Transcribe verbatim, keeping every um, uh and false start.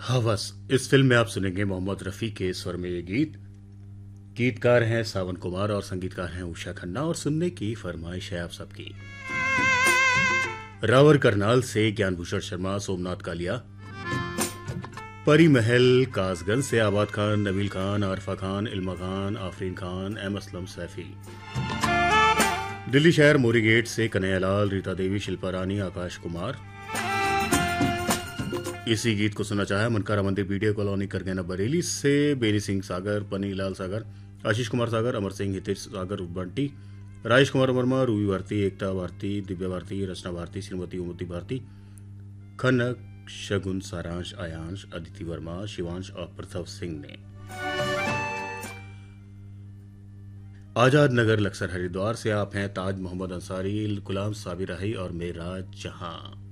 हवस। इस फिल्म में आप सुनेंगे मोहम्मद रफी के स्वर में ये गीत। गीतकार हैं सावन कुमार और संगीतकार हैं उषा खन्ना और सुनने की फरमाइश है आप सबकी। रावर करनाल से ज्ञानभूषण शर्मा, सोमनाथ कालिया, परी महल कासगंज से आबाद खान, नबील खान, आरफा खान, इल्मा खान, आफरीन खान, एम असलम सैफी, दिल्ली शहर मोरी गेट से कन्हैयालाल, रीता देवी, शिल्पा रानी, आकाश कुमार। इसी गीत को सुनना चाहे मनकारा मंदिर बीडीए कॉलोनी करगैना बरेली से बेनी सिंह सागर, पनी लाल सागर, आशीष कुमार सागर, अमर सिंह, हितेश सागर बंटी, राजेश कुमार वर्मा, रूबी भारती, एकता भारती, दिव्या भारती, रचना भारती, श्रीमती उमती भारती, खनक, शगुन, सारांश, आयांश, अदिति वर्मा, शिवांश और प्रथव सिंह ने। आजाद नगर लक्सर हरिद्वार से आप हैं ताज मोहम्मद अंसारी, गुलाम साबिर राही और मेरा जहां।